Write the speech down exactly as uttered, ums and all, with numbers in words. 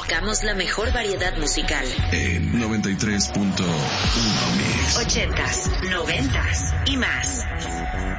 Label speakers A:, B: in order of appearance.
A: Buscamos la mejor variedad musical.
B: En noventa y tres punto uno Mix.
A: Ochentas, noventas y más.